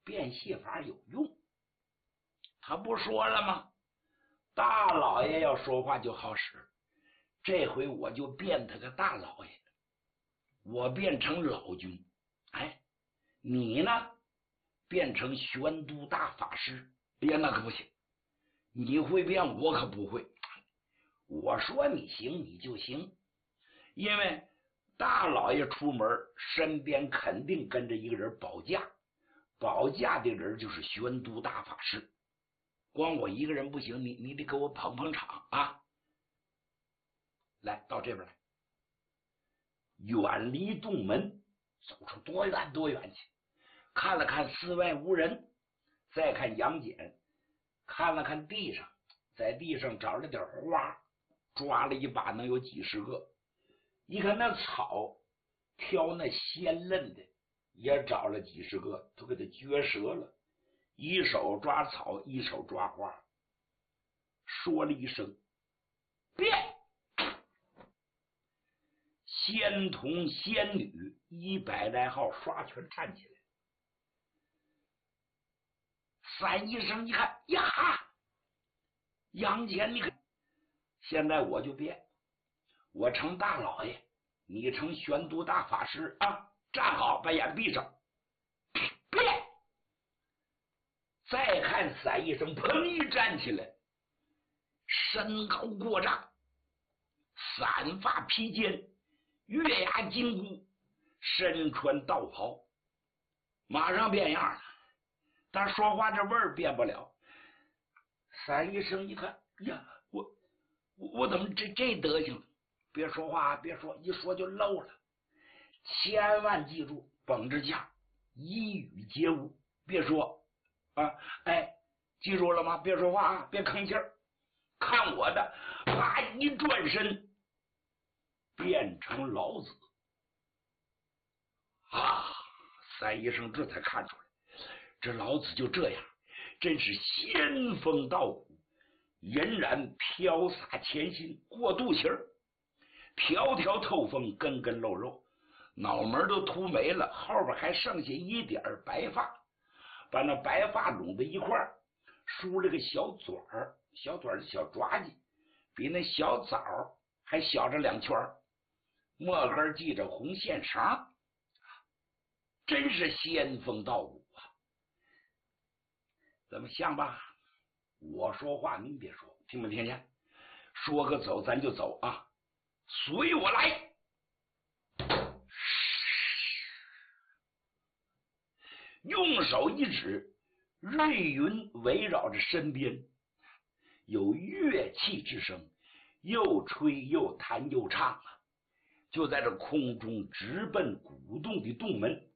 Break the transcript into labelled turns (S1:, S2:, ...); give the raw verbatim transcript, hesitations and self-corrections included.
S1: 变戏法有用。他不说了吗？大老爷要说话就好使，这回我就变他个大老爷，我变成老君，哎，你呢变成玄都大法师。哎呀，那可不行，你会变，我可不会。我说你行你就行，因为大老爷出门身边肯定跟着一个人保驾，保驾的人就是玄都大法师。光我一个人不行，你你得给我捧捧场啊！来到这边来，远离洞门，走出多远多远去，看了看寺外无人，再看杨戬，看了看地上，在地上找了点花，抓了一把能有几十个，一看那草挑那鲜嫩的也找了几十个，都给它撅折了，一手抓草一手抓花，说了一声变，仙童仙女一百来号刷全站起来。三医生一看呀，杨戬，你看现在我就变，我成大老爷，你成玄都大法师啊！站好，把眼闭上，变。再看三医生砰一站起来，身高过丈，散发披肩，月牙金箍，身穿道袍，马上变样了。但说话这味儿变不了。三医生一看呀，我我怎么这这德行？别说话，别说，一说就漏了。千万记住，绷着架，一语皆无，别说啊！哎，记住了吗？别说话啊，别吭气儿。看我的！啪一转身，变成老子啊！三医生这才看出来，这老子就这样，真是仙风道骨，俨然飘洒前心，过肚脐儿，条条透风，根根露肉，脑门都秃没了，后边还剩下一点白发，把那白发拢在一块儿，梳了个小嘴儿，小嘴的小抓髻，比那小枣还小着两圈，末根系着红线绳，真是仙风道骨啊！怎么像吧？我说话您别说，听没听见？说个走咱就走啊！随我来！用手一指，瑞云围绕着身边，有乐器之声，又吹又弹又唱啊！就在这空中直奔古洞的洞门。